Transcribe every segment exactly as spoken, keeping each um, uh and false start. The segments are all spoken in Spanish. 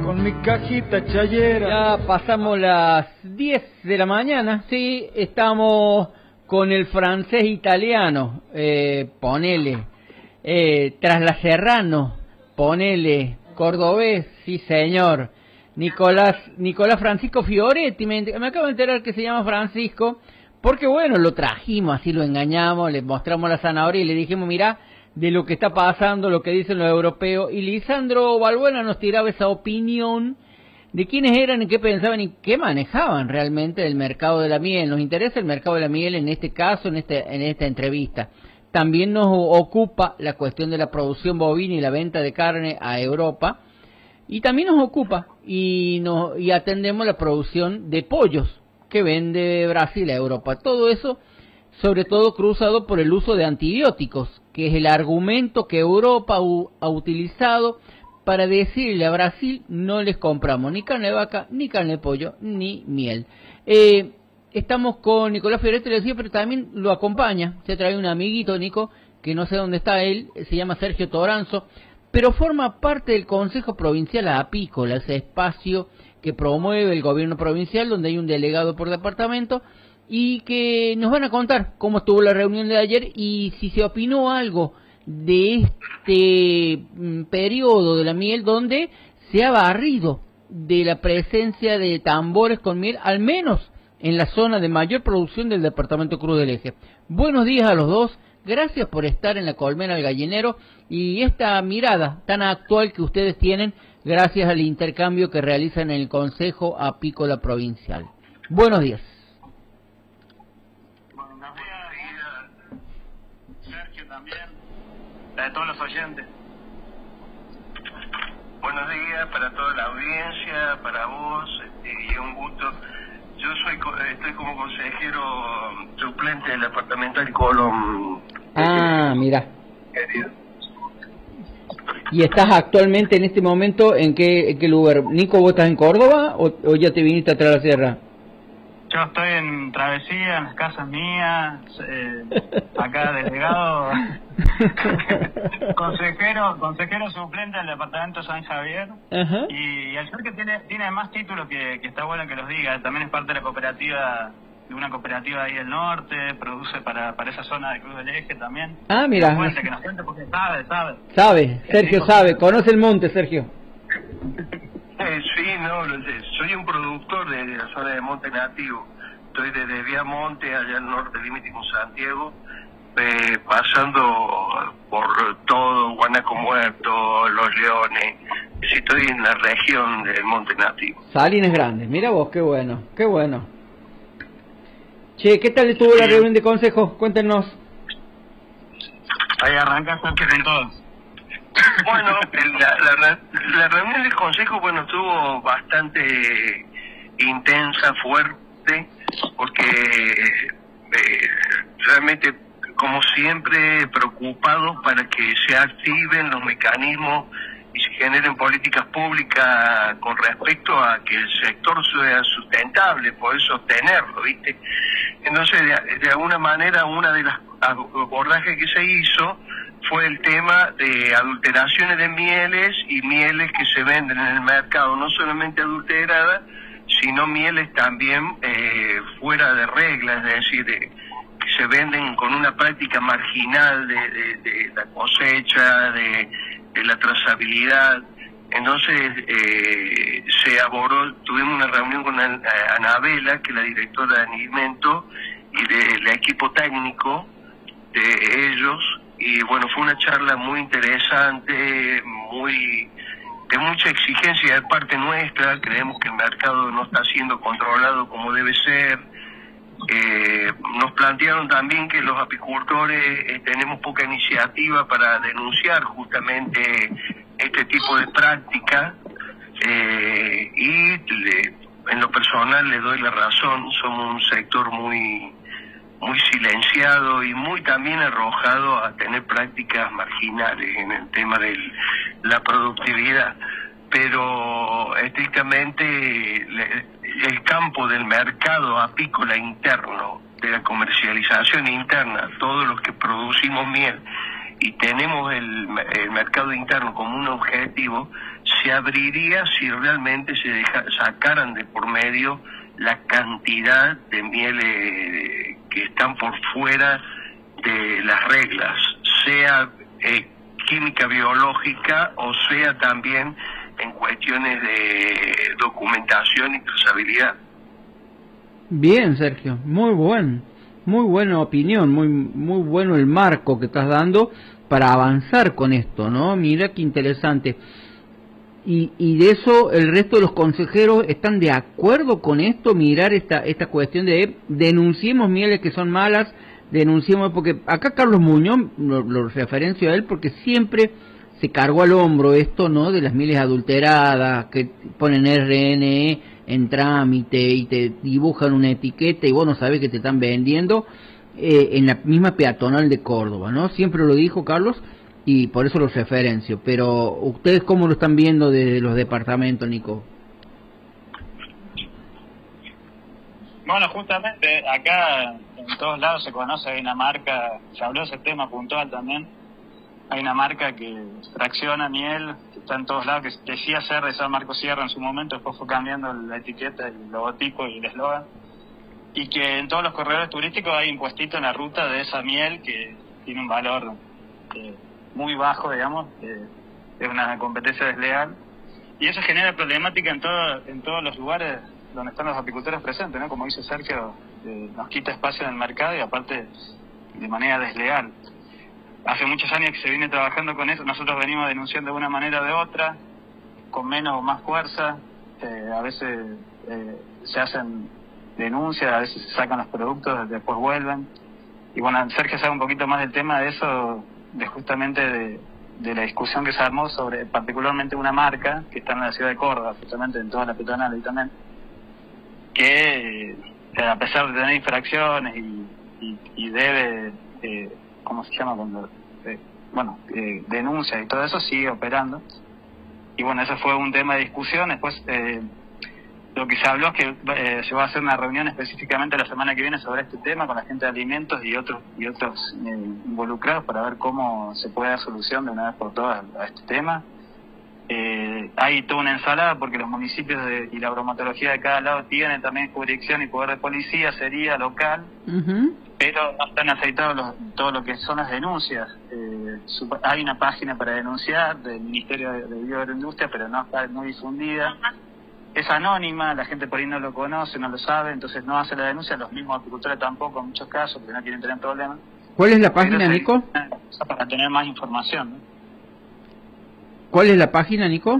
con mi cajita chayera. Ya pasamos las diez de la mañana, sí, estamos con el francés italiano, eh, ponele, eh, tras la Serrano, ponele, cordobés, sí señor, Nicolás, Nicolás Francisco Fioretti, me, me acabo de enterar que se llama Francisco, porque bueno, lo trajimos, así lo engañamos, le mostramos la zanahoria y le dijimos, mirá, de lo que está pasando, lo que dicen los europeos, y Lisandro Balbuena nos tiraba esa opinión de quiénes eran y qué pensaban y qué manejaban realmente del mercado de la miel. Nos interesa el mercado de la miel en este caso, en este en esta entrevista. También nos ocupa la cuestión de la producción bovina y la venta de carne a Europa, y también nos ocupa y nos y atendemos la producción de pollos que vende Brasil a Europa. Todo eso, sobre todo cruzado por el uso de antibióticos, que es el argumento que Europa u, ha utilizado para decirle a Brasil no les compramos ni carne de vaca, ni carne de pollo, ni miel. Eh, estamos con Nicolás Fioretti, le decía, pero también lo acompaña, se trae un amiguito, Nico, que no sé dónde está él, se llama Sergio Toranzo, pero forma parte del Consejo Provincial Apícola, ese espacio que promueve el gobierno provincial, donde hay un delegado por departamento, y que nos van a contar cómo estuvo la reunión de ayer y si se opinó algo de este mm, periodo de la miel donde se ha barrido de la presencia de tambores con miel, al menos en la zona de mayor producción del departamento Cruz del Eje. Buenos días a los dos, gracias por estar en la Colmena del Gallinero y esta mirada tan actual que ustedes tienen gracias al intercambio que realizan en el Consejo Apícola Provincial. Buenos días. De todos los oyentes. Buenos días para toda la audiencia, para vos, este, y un gusto. Yo soy estoy como consejero suplente del departamental Colón. Ah, eh, mira. Querido. ¿Y estás actualmente en este momento en qué, en qué lugar? Nico, ¿vos estás en Córdoba o, o ya te viniste atrás de la sierra? Yo estoy en travesía, en las casas mías, eh, acá delegado, consejero consejero suplente del departamento San Javier. Uh-huh. y, y el ser que tiene tiene más títulos que, que está bueno que los diga, también es parte de la cooperativa, de una cooperativa ahí del norte, produce para para esa zona de Cruz del Eje también. Ah, mira. Que nos cuente, que nos cuente porque sabe, sabe. Sabe, Sergio sabe, conoce el monte, Sergio. Eh, sí, no, soy un productor de la zona de Monte Nativo. Estoy desde Viamonte, allá al norte, límite con Santiago, eh, pasando por todo, Guanaco Muerto, Los Leones. Sí, estoy en la región del Monte Nativo. Salinas Grandes, mira vos, qué bueno, qué bueno. Che, ¿qué tal estuvo sí. la reunión de consejo? Cuéntenos. Ahí arranca con todos. Bueno, la, la, la reunión del consejo, bueno, estuvo bastante intensa, fuerte, porque eh, realmente, como siempre, preocupados para que se activen los mecanismos y se generen políticas públicas con respecto a que el sector sea sustentable, poder sostenerlo, ¿viste? Entonces, de, de alguna manera, una de las abordajes que se hizo fue el tema de adulteraciones de mieles y mieles que se venden en el mercado, no solamente adulteradas, sino mieles también eh, fuera de regla, es decir, de, que se venden con una práctica marginal de, de, de la cosecha, de, de la trazabilidad. Entonces eh, se abordó, tuvimos una reunión con Anabela, que es la directora de Alimento, y del equipo técnico de ellos, y bueno, fue una charla muy interesante, muy de mucha exigencia de parte nuestra. Creemos que el mercado no está siendo controlado como debe ser. Eh, nos plantearon también que los apicultores eh, tenemos poca iniciativa para denunciar justamente este tipo de práctica, eh, y le, en lo personal le doy la razón. Somos un sector muy muy silenciado y muy también arrojado a tener prácticas marginales en el tema de la productividad, pero estrictamente le, el campo del mercado apícola interno, de la comercialización interna, todos los que producimos miel y tenemos el, el mercado interno como un objetivo, se abriría si realmente se deja, sacaran de por medio la cantidad de mieles que están por fuera de las reglas, sea eh, química biológica o sea también en cuestiones de documentación y trazabilidad. Bien, Sergio, muy buen, muy buena opinión, muy muy bueno el marco que estás dando para avanzar con esto, ¿no? Mira qué interesante. Y, y de eso el resto de los consejeros están de acuerdo con esto, mirar esta esta cuestión de denunciemos mieles que son malas, denunciemos, porque acá Carlos Muñoz, lo, lo referencio a él porque siempre se cargó al hombro esto, ¿no? De las mieles adulteradas, que ponen R N E en trámite y te dibujan una etiqueta y vos no sabés que te están vendiendo eh, en la misma peatonal de Córdoba, ¿no? Siempre lo dijo Carlos y por eso lo referencio. Pero, ¿ustedes cómo lo están viendo desde los departamentos, Nico? Bueno, justamente acá en todos lados se conoce, hay una marca, se habló de ese tema puntual también, hay una marca que fracciona miel, que está en todos lados, que decía ser esa Marco Sierra en su momento, después fue cambiando la etiqueta, el logotipo y el eslogan, y que en todos los corredores turísticos hay impuestito en la ruta de esa miel que tiene un valor eh, muy bajo, digamos, eh, es una competencia desleal, y eso genera problemática en, todo, en todos los lugares donde están los apicultores presentes, ¿no? Como dice Sergio, eh, nos quita espacio en el mercado y aparte de manera desleal. Hace muchos años que se viene trabajando con eso, nosotros venimos denunciando de una manera o de otra, con menos o más fuerza, eh, a veces eh, se hacen denuncias, a veces se sacan los productos, después vuelven. Y bueno, Sergio sabe un poquito más del tema de eso, de justamente de, de la discusión que se armó sobre particularmente una marca que está en la ciudad de Córdoba, justamente en toda la peatonal ahí también, que eh, a pesar de tener infracciones y, y, y debe... Eh, ¿cómo se llama? cuando eh, bueno, eh, denuncia y todo eso, sigue operando. Y bueno, ese fue un tema de discusión. Después eh, lo que se habló es que eh, se va a hacer una reunión específicamente la semana que viene sobre este tema con la gente de alimentos y otros y otros eh, involucrados para ver cómo se puede dar solución de una vez por todas a este tema. Eh, hay toda una ensalada porque los municipios de, y la bromatología de cada lado tienen también jurisdicción y poder de policía, sería local, uh-huh. pero no están aceitados los, todo lo que son las denuncias. Eh, su, hay una página para denunciar del Ministerio de, de Bioindustria, pero no está muy difundida. Es anónima, la gente por ahí no lo conoce, no lo sabe, entonces no hace la denuncia, los mismos apicultores tampoco en muchos casos, porque no quieren tener problemas. ¿Cuál es la página, Nico? Para tener más información, ¿no? ¿Cuál es la página, Nico?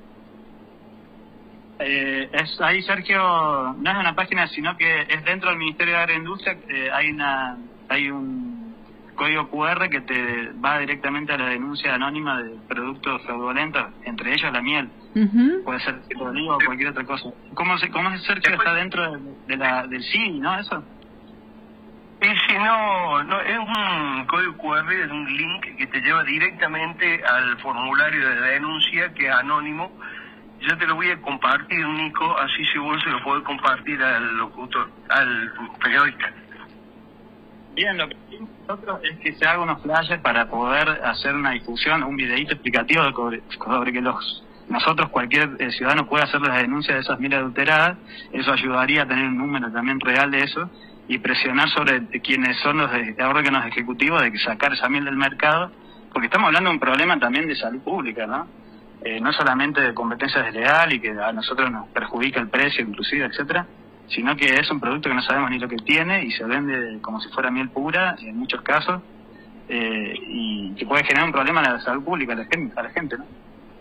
Eh, es ahí, Sergio, no es una página, sino que es dentro del Ministerio de Agroindustria. Eh, hay una hay un código cu erre que te va directamente a la denuncia anónima de productos fraudulentos, entre ellos la miel. Uh-huh. Puede ser tipo de oliva o cualquier otra cosa. ¿Cómo, se, cómo es, Sergio? Está dentro de, de la del C I I, ¿no? ¿Eso? Y si no, no, es un código cu erre, es un link que te lleva directamente al formulario de denuncia, que es anónimo. Yo te lo voy a compartir, Nico, así si vos se lo podés compartir al locutor, al periodista. Bien, lo que queremos nosotros es que se haga unos flyers para poder hacer una difusión, un videíto explicativo sobre, sobre que los nosotros, cualquier eh, ciudadano puede hacer las denuncias de esas mieles adulteradas. Eso ayudaría a tener un número también real de eso y presionar sobre quienes son los de, de órganos ejecutivos de que sacar esa miel del mercado, porque estamos hablando de un problema también de salud pública, ¿no? Eh, no solamente de competencia desleal y que a nosotros nos perjudica el precio inclusive, etcétera, sino que es un producto que no sabemos ni lo que tiene y se vende como si fuera miel pura en muchos casos, eh, y que puede generar un problema a la salud pública a la gente, a la gente, ¿no?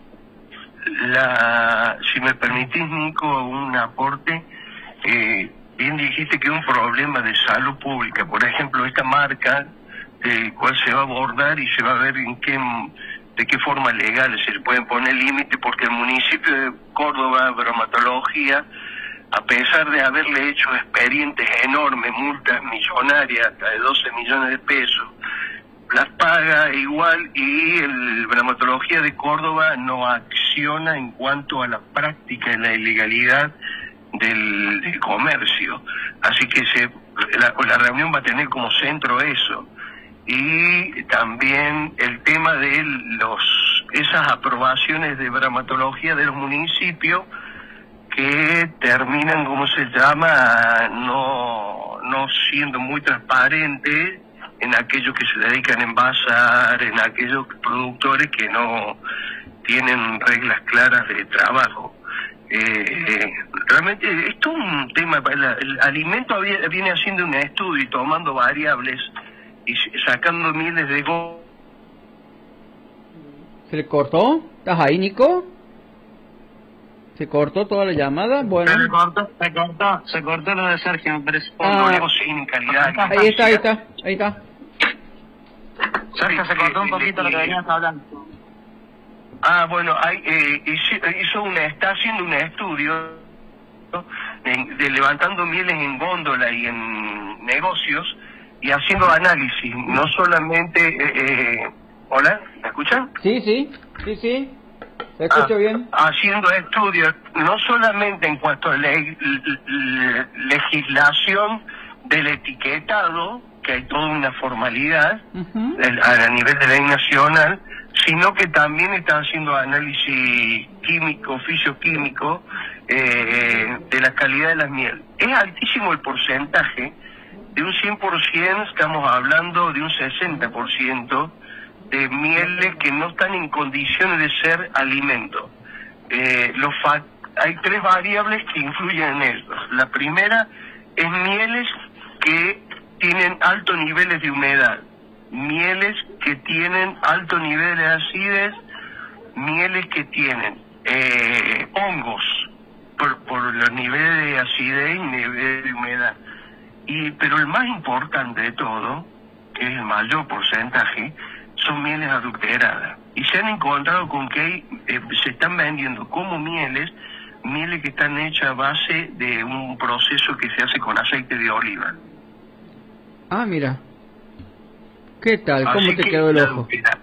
La, si me permitís, Nico, un aporte, eh, bien dijiste que es un problema de salud pública. Por ejemplo, esta marca, del cual se va a abordar y se va a ver en qué, de qué forma legal se le pueden poner límites, porque el municipio de Córdoba, bromatología, a pesar de haberle hecho expedientes enormes, multas millonarias, hasta de doce millones de pesos, las paga igual, y el bromatología de Córdoba no acciona en cuanto a la práctica y la ilegalidad del, del comercio. Así que se, la, la reunión va a tener como centro eso. y también el tema de los esas aprobaciones de bromatología de los municipios que terminan, como se llama, no, no siendo muy transparentes en aquellos que se dedican a envasar, en aquellos productores que no tienen reglas claras de trabajo. Eh, realmente esto es un tema, el, el alimento había, viene haciendo un estudio y tomando variables y sacando miles de go ¿Se le cortó? ¿Estás ahí, Nico? ¿Se cortó toda la llamada? Bueno. Se cortó, se cortó, se cortó lo de Sergio, me parece. Ah, sin calidad. Ahí está, ahí está, ahí está. Sergio, se cortó un poquito lo que venías hablando. Ah, bueno, hay, eh, hizo, hizo una, está haciendo un estudio, ¿no?, de, de levantando mieles en góndola y en negocios y haciendo análisis, no solamente... Eh, eh, ¿Hola? ¿Me escuchan? Sí, sí, sí, sí. ¿Se escucha ah, bien? Haciendo estudios, no solamente en cuanto a le, le, legislación del etiquetado, que hay toda una formalidad Uh-huh. el, a nivel de ley nacional, sino que también está haciendo análisis químico, fisioquímico, eh, de la calidad de las miel. Es altísimo el porcentaje, de un cien por ciento estamos hablando de un sesenta por ciento de mieles que no están en condiciones de ser alimento. Eh, los fa- hay tres variables que influyen en eso. La primera es mieles que tienen altos niveles de humedad, mieles que tienen alto nivel de acidez, mieles que tienen eh, hongos por, por los niveles de acidez y niveles de humedad. Y pero el más importante de todo, que es el mayor porcentaje, son mieles adulteradas. Y se han encontrado con que hay, eh, se están vendiendo como mieles, mieles que están hechas a base de un proceso que se hace con aceite de oliva. Ah, mira. ¿Qué tal? ¿Cómo Así te que quedó el la ojo? adultera-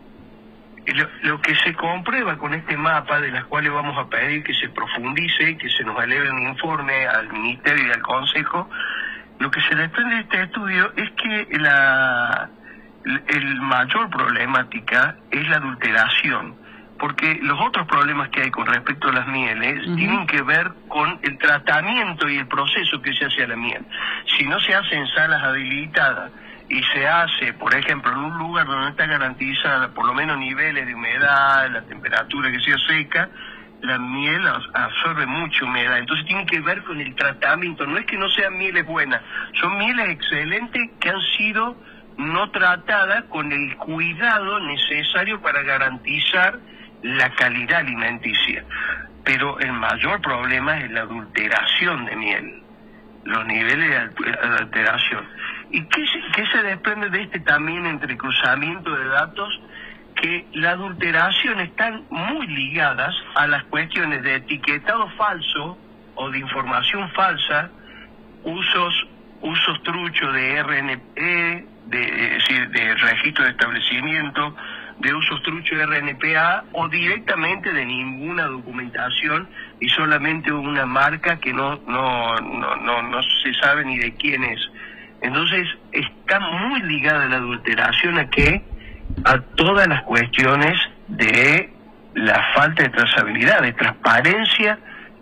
Lo, lo que se comprueba con este mapa, de las cuales vamos a pedir que se profundice, que se nos eleve un informe al Ministerio y al Consejo, lo que se desprende de este estudio es que la el mayor problemática es la adulteración, porque los otros problemas que hay con respecto a las mieles Uh-huh. tienen que ver con el tratamiento y el proceso que se hace a la miel. Si no se hace en salas habilitadas y se hace, por ejemplo, en un lugar donde no está garantizada por lo menos niveles de humedad, la temperatura que sea seca, la miel absorbe mucha humedad. Entonces tiene que ver con el tratamiento. No es que no sean mieles buenas, son mieles excelentes que han sido no tratadas con el cuidado necesario para garantizar la calidad alimenticia. Pero el mayor problema es la adulteración de miel, los niveles de adulteración. ¿Y qué se, qué se desprende de este también entrecruzamiento de datos? Que la adulteración están muy ligadas a las cuestiones de etiquetado falso o de información falsa, usos usos truchos de R N P, de, es decir, de registro de establecimiento, de usos truchos de R N P A o directamente de ninguna documentación y solamente una marca que no no no no, no se sabe ni de quién es. Entonces está muy ligada la adulteración a qué, a todas las cuestiones de la falta de trazabilidad, de transparencia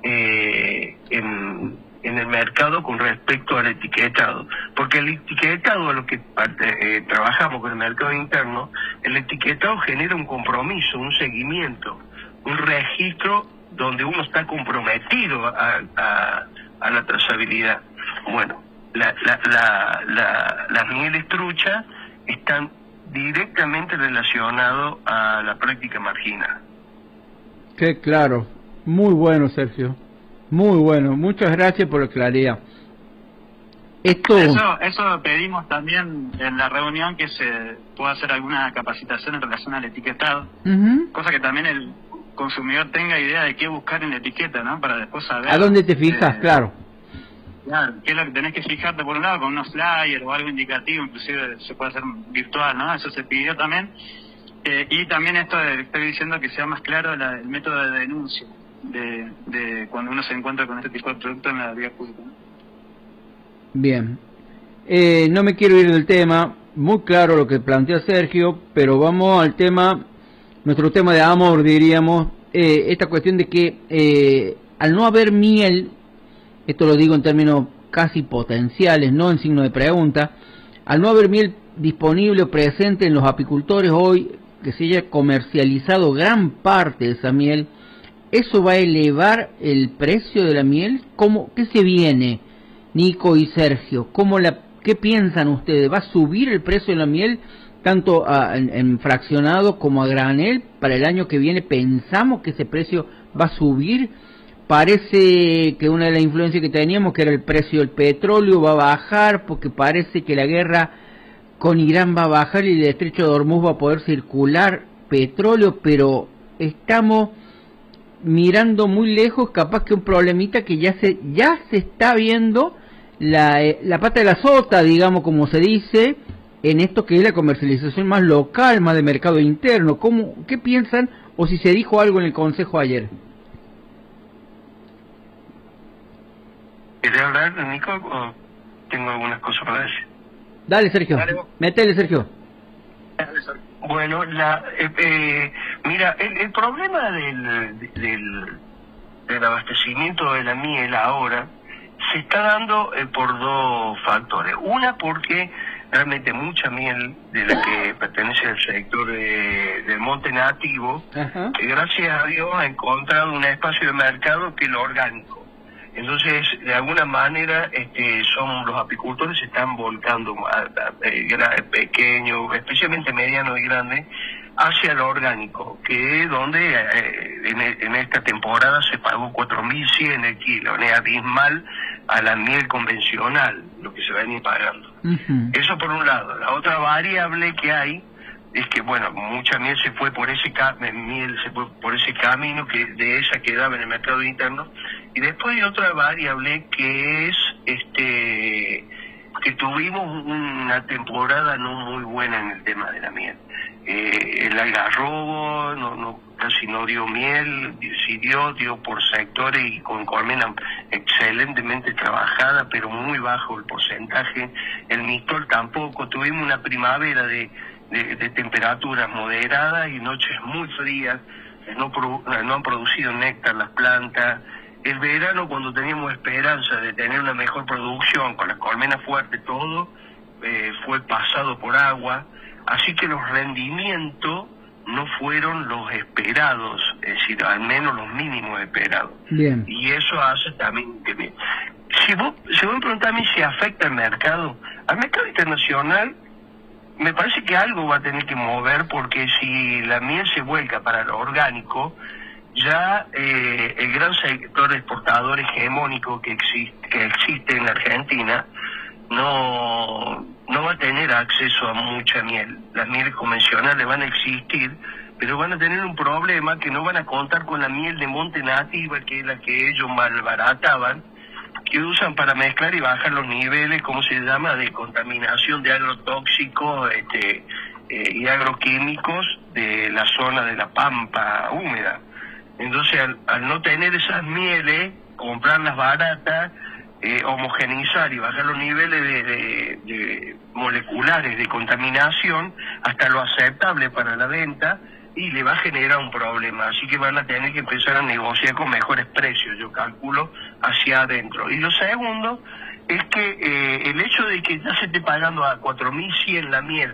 eh, en en el mercado con respecto al etiquetado, porque el etiquetado, a lo que eh, trabajamos con el mercado interno, el etiquetado genera un compromiso, un seguimiento, un registro donde uno está comprometido a, a, a la trazabilidad. Bueno, la, la, la, la, las mieles truchas están directamente relacionadas a la práctica marginal. Qué claro. Muy bueno, Sergio. Muy bueno, muchas gracias por la claridad. Esto... Eso, eso pedimos también en la reunión, que se pueda hacer alguna capacitación en relación al etiquetado, Uh-huh. cosa que también el consumidor tenga idea de qué buscar en la etiqueta, ¿no? Para después saber... ¿A dónde te fijas? eh, Claro. Claro, qué es lo que tenés que fijarte por un lado con unos flyers o algo indicativo, inclusive se puede hacer virtual, ¿no? Eso se pidió también. Eh, y también esto de, estoy diciendo que sea más claro la, el método de denuncia de, de cuando uno se encuentra con este tipo de productos en la vía pública, ¿no? Bien. Eh, no me quiero ir del tema. muy claro lo que plantea Sergio, pero vamos al tema, nuestro tema de amor, diríamos, eh, esta cuestión de que eh, al no haber miel, esto lo digo en términos casi potenciales, no en signo de pregunta, al no haber miel disponible o presente en los apicultores hoy, que se haya comercializado gran parte de esa miel, ¿eso va a elevar el precio de la miel? ¿Cómo, qué se viene, Nico y Sergio? ¿Cómo la, qué piensan ustedes? ¿Va a subir el precio de la miel, tanto a, en, en fraccionado como a granel, para el año que viene? ¿Pensamos que ese precio va a subir? Parece que una de las influencias que teníamos, que era el precio del petróleo, va a bajar, porque parece que la guerra con Irán va a bajar y el estrecho de Hormuz va a poder circular petróleo, pero estamos mirando muy lejos, capaz que un problemita que ya se ya se está viendo la, la pata de la sota, digamos, como se dice, en esto que es la comercialización más local, más de mercado interno. ¿Cómo, qué piensan, o si se dijo algo en el Consejo ayer? ¿Querés hablar, Nico, o tengo algunas cosas para decir? Dale, Sergio. Dale, Métele, Sergio. Bueno, la, eh, eh, mira, el, el problema del, del, del abastecimiento de la miel ahora se está dando eh, por dos factores. Una, porque realmente mucha miel de la que pertenece al sector de, del monte nativo, eh, gracias a Dios ha encontrado un espacio de mercado que es lo orgánico. Entonces, de alguna manera, este, son los apicultores se están volcando, a, a, a, pequeños, especialmente medianos y grandes, hacia lo orgánico, que es donde eh, en, en esta temporada se pagó cuatro mil cien el kilo, es abismal a la miel convencional, lo que se venía pagando. Uh-huh. Eso por un lado. La otra variable que hay es que, bueno, mucha miel se fue por ese miel se fue por ese camino, que de esa quedaba en el mercado interno. Y después hay otra variable que es este que tuvimos una temporada no muy buena en el tema de la miel. Eh, el algarrobo no, no casi no dio miel, si dio, dio por sectores y con colmena excelentemente trabajada, pero muy bajo el porcentaje. El mistol tampoco. Tuvimos una primavera de, de, de temperaturas moderadas y noches muy frías. No, no han producido néctar las plantas. El verano, cuando teníamos esperanza de tener una mejor producción, con las colmenas fuertes, todo eh, fue pasado por agua, así que los rendimientos no fueron los esperados, es decir, al menos los mínimos esperados. Bien. Y eso hace también que... Si vos, si vos me preguntás a mí si afecta al mercado, al mercado internacional, me parece que algo va a tener que mover, porque si la miel se vuelca para lo orgánico, ya eh, el gran sector exportador hegemónico que existe, que existe en la Argentina no, no va a tener acceso a mucha miel. Las mieles convencionales van a existir, pero van a tener un problema, que no van a contar con la miel de monte nativa, que es la que ellos malbarataban, que usan para mezclar y bajar los niveles, ¿cómo se llama?, de contaminación de agrotóxicos este, eh, y agroquímicos de la zona de la pampa húmeda. Entonces, al, al no tener esas mieles, comprarlas baratas, eh, homogeneizar y bajar los niveles de, de, de moleculares de contaminación hasta lo aceptable para la venta, y le va a generar un problema. Así que van a tener que empezar a negociar con mejores precios, yo calculo, hacia adentro. Y lo segundo es que eh, el hecho de que ya se esté pagando a cuatro mil cien la miel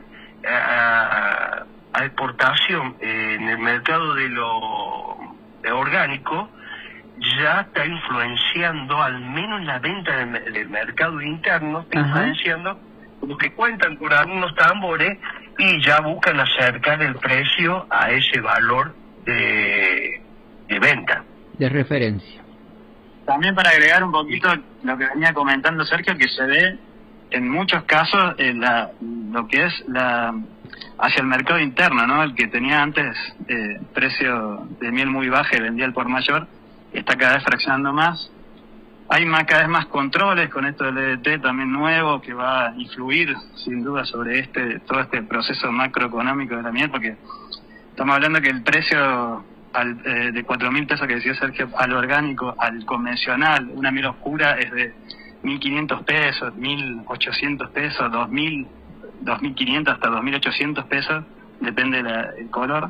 a, a exportación eh, en el mercado de lo de orgánico, ya está influenciando, al menos la venta del, del mercado interno, está Ajá. influenciando, como que cuentan por algunos tambores y ya buscan acercar el precio a ese valor de, de venta. De referencia. También para agregar un poquito lo que venía comentando Sergio, que se ve en muchos casos en la, lo que es la hacia el mercado interno, ¿no? El que tenía antes eh, precio de miel muy baja y vendía el por mayor, está cada vez fraccionando más. Hay más, cada vez más controles con esto del E D T también nuevo, que va a influir sin duda sobre este todo este proceso macroeconómico de la miel, porque estamos hablando que el precio al, eh, de cuatro mil pesos que decía Sergio al orgánico, al convencional, una miel oscura es de mil quinientos pesos, mil ochocientos pesos, dos mil, dos mil quinientos hasta dos mil ochocientos pesos, depende del color,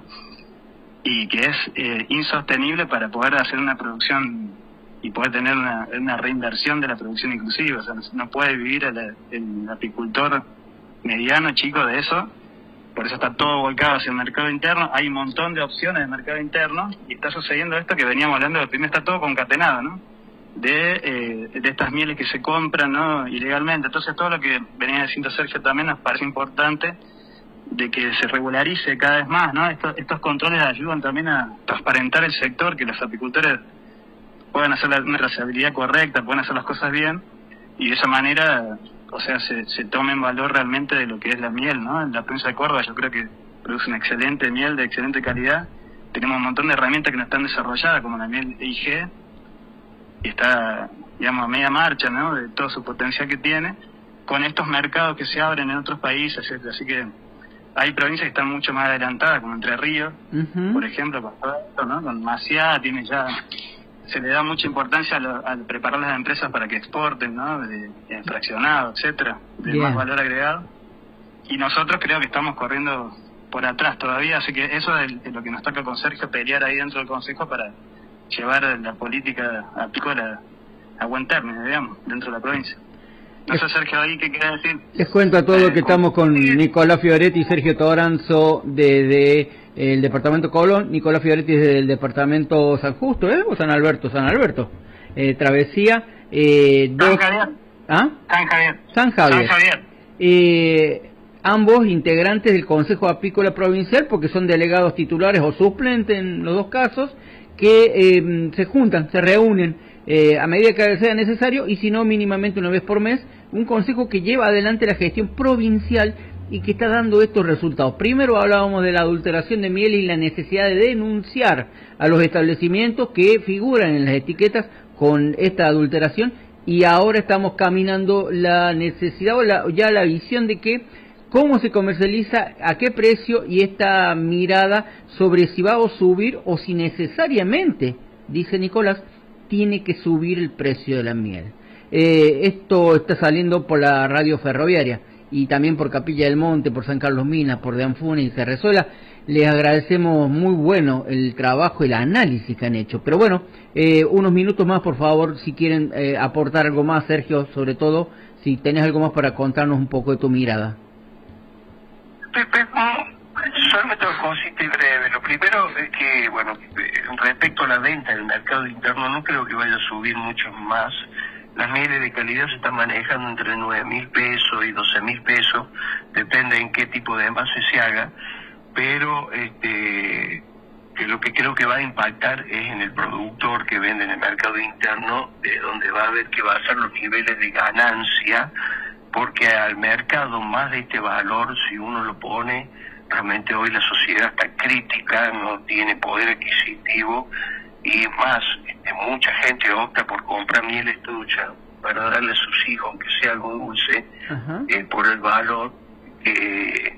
y que es eh, insostenible para poder hacer una producción y poder tener una, una reinversión de la producción inclusiva. O sea, no, no puede vivir el, el apicultor mediano, chico, de eso. Por eso está todo volcado hacia el mercado interno. Hay un montón de opciones de mercado interno y está sucediendo esto que veníamos hablando, de primero está todo concatenado, ¿no? De, eh, de estas mieles que se compran, ¿no?, ilegalmente. Entonces todo lo que venía diciendo Sergio también nos parece importante, de que se regularice cada vez más, ¿no? Estos, estos controles ayudan también a transparentar el sector, que los apicultores puedan hacer la, una trazabilidad correcta, puedan hacer las cosas bien, y de esa manera, o sea, se, se tome en valor realmente de lo que es la miel, ¿no? En la provincia de Córdoba yo creo que produce una excelente miel de excelente calidad. Tenemos un montón de herramientas que no están desarrolladas, como la miel E I G, y está, digamos, a media marcha, ¿no?, de todo su potencial que tiene, con estos mercados que se abren en otros países, etcétera. Así que hay provincias que están mucho más adelantadas, como Entre Ríos, uh-huh. por ejemplo, con todo esto, ¿no? Con Maciá tiene ya, se le da mucha importancia al, al preparar las empresas para que exporten, ¿no?, de, de fraccionado, etcétera, de yeah. más valor agregado. Y nosotros creo que estamos corriendo por atrás todavía, así que eso es, es lo que nos toca con Sergio, pelear ahí dentro del Consejo para llevar la política apícola a buen término, digamos, dentro de la provincia. No sé, Sergio, ahí qué querés decir. Les cuento a todos eh, que estamos con Nicolás Fioretti y Sergio Toranzo desde el departamento Colón, Nicolás Fioretti desde el departamento San Justo, ¿eh? O San Alberto, San Alberto, eh, Travesía. Eh, dos... San Javier. ¿Ah? San Javier. San Javier. San Javier. Eh, ambos integrantes del Consejo Apícola Provincial, porque son delegados titulares o suplentes en los dos casos, que eh, se juntan, se reúnen eh, a medida que sea necesario, y si no, mínimamente una vez por mes, un consejo que lleva adelante la gestión provincial y que está dando estos resultados. Primero hablábamos de la adulteración de miel y la necesidad de denunciar a los establecimientos que figuran en las etiquetas con esta adulteración, y ahora estamos caminando la necesidad o la, ya la visión de que cómo se comercializa, a qué precio, y esta mirada sobre si va a subir o si necesariamente, dice Nicolás, tiene que subir el precio de la miel. Eh, esto está saliendo por la radio ferroviaria y también por Capilla del Monte, por San Carlos Minas, por De Anfuna y Cerrezuela. Les agradecemos muy bueno el trabajo y el análisis que han hecho. Pero bueno, eh, unos minutos más, por favor, si quieren eh, aportar algo más, Sergio, sobre todo, si tenés algo más para contarnos un poco de tu mirada. Pepe, solamente dos cositas breves. Lo primero es que, bueno, respecto a la venta en el mercado interno, no creo que vaya a subir mucho más. Las mieles de calidad se están manejando entre nueve mil pesos y doce mil pesos, depende en qué tipo de envase se haga, pero este que lo que creo que va a impactar es en el productor que vende en el mercado interno, de donde va a ver que va a ser los niveles de ganancia, porque al mercado más de este valor, si uno lo pone, realmente hoy la sociedad está crítica, no tiene poder adquisitivo, y más, este, mucha gente opta por comprar miel estucha para darle a sus hijos, aunque sea algo dulce, uh-huh. eh, por el valor que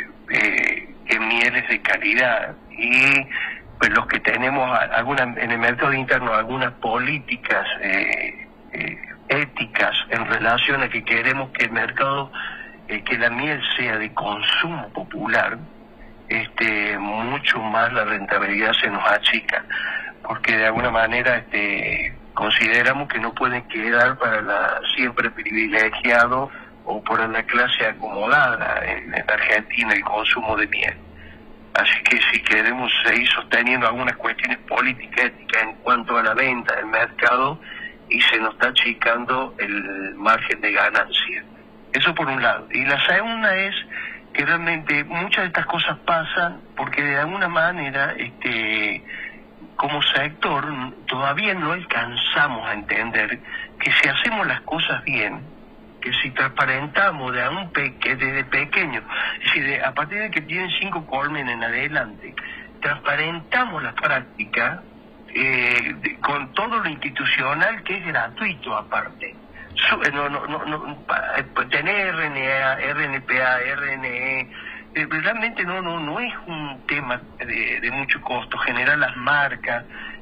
eh, eh, mieles de calidad. Y pues los que tenemos alguna, en el mercado interno algunas políticas eh, eh, éticas en relación a que queremos que el mercado, eh, que la miel sea de consumo popular, este mucho más la rentabilidad se nos achica, porque de alguna manera este consideramos que no pueden quedar para la siempre privilegiado o para la clase acomodada en, en Argentina el consumo de miel. Así que si queremos seguir sosteniendo algunas cuestiones políticas, éticas en cuanto a la venta del mercado, y se nos está achicando el margen de ganancia. Eso por un lado. Y la segunda es que realmente muchas de estas cosas pasan porque de alguna manera, este, como sector, todavía no alcanzamos a entender que si hacemos las cosas bien, que si transparentamos de un peque, desde pequeño, es decir, de, a partir de que tienen cinco colmenas en adelante, transparentamos las prácticas, Eh, de, con todo lo institucional, que es gratuito aparte. Su, no, no, no, no, tener R N A, R N P A, R N E, eh, realmente no, no, no es un tema de, de mucho costo. Generar las marcas,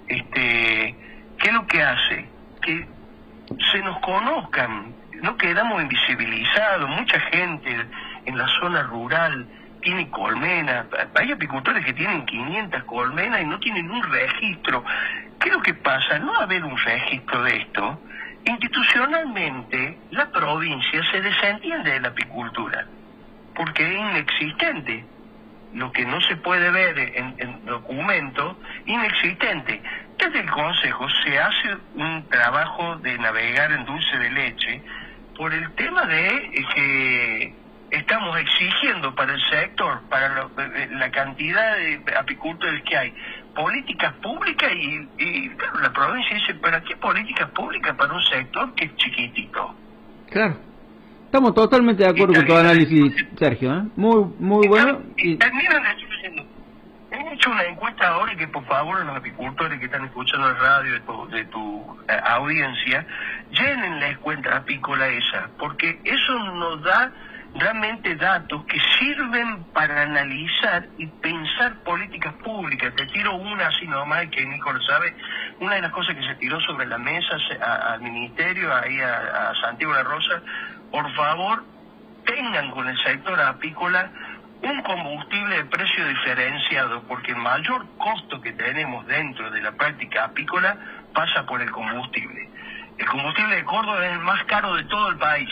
este, ¿qué es lo que hace? Que se nos conozcan, no quedamos invisibilizados. Mucha gente en la zona rural, tiene colmenas. Hay apicultores que tienen quinientas colmenas y no tienen un registro. ¿Qué es lo que pasa? No haber un registro de esto, institucionalmente la provincia se desentiende de la apicultura, porque es inexistente. Lo que no se puede ver en, en documentos, inexistente. Desde el Consejo se hace un trabajo de navegar en dulce de leche por el tema de eh, que estamos exigiendo para el sector, para lo, la cantidad de apicultores que hay, políticas públicas y, y claro, la provincia dice, ¿para qué políticas públicas para un sector que es chiquitito? Claro. Estamos totalmente de acuerdo con tu análisis, Sergio, ¿eh? Muy, muy bueno. Y terminan diciendo, he hecho una encuesta ahora y que por favor los apicultores que están escuchando el radio de tu, de tu eh, audiencia, llenen la encuesta apícola esa, porque eso nos da realmente datos que sirven para analizar y pensar políticas públicas. Te tiro una así nomás, que Nico lo sabe, una de las cosas que se tiró sobre la mesa se, a, al ministerio, ahí a, a Santiago de la Rosa, por favor, tengan con el sector apícola un combustible de precio diferenciado, porque el mayor costo que tenemos dentro de la práctica apícola pasa por el combustible. El combustible de Córdoba es el más caro de todo el país.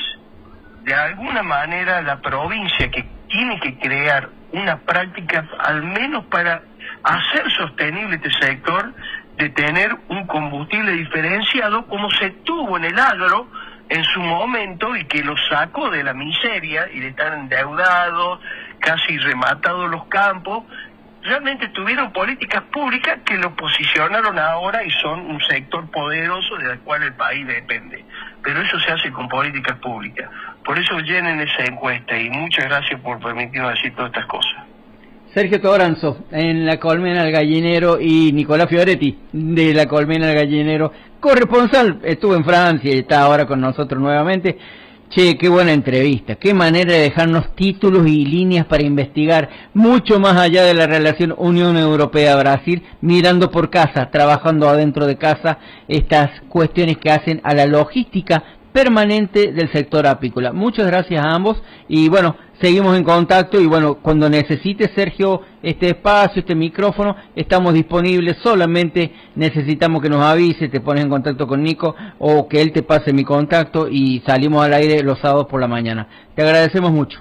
De alguna manera la provincia que tiene que crear una práctica, al menos para hacer sostenible este sector, de tener un combustible diferenciado como se tuvo en el agro en su momento y que lo sacó de la miseria y de estar endeudados, casi rematados los campos. Realmente tuvieron políticas públicas que lo posicionaron ahora y son un sector poderoso del cual el país depende. Pero eso se hace con políticas públicas. Por eso llenen esa encuesta y muchas gracias por permitirnos decir todas estas cosas. Sergio Toranzo, en La Colmena del Gallinero, y Nicolás Fioretti, de La Colmena del Gallinero, corresponsal, estuvo en Francia y está ahora con nosotros nuevamente. Che, qué buena entrevista, qué manera de dejarnos títulos y líneas para investigar mucho más allá de la relación Unión Europea-Brasil, mirando por casa, trabajando adentro de casa, estas cuestiones que hacen a la logística permanente del sector apícola. Muchas gracias a ambos y bueno, seguimos en contacto y bueno, cuando necesites, Sergio, este espacio, este micrófono, estamos disponibles, solamente necesitamos que nos avise, te pones en contacto con Nico o que él te pase mi contacto y salimos al aire los sábados por la mañana. Te agradecemos mucho.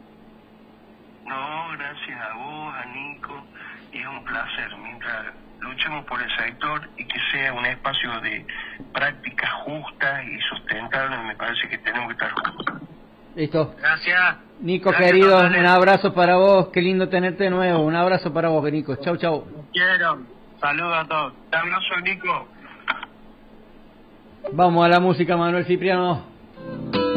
No, gracias a vos, a Nico, y es un placer. Mientras luchemos por el sector y que sea un espacio de prácticas justas y sustentables, me parece que tenemos que estar juntos. Listo. Gracias. Nico, Gracias, querido, totales. un abrazo para vos, qué lindo tenerte de nuevo, un abrazo para vos, Nico, chau, chau. Quiero. Saludos a todos. Te abrazo, Nico. Vamos a la música, Manuel Cipriano.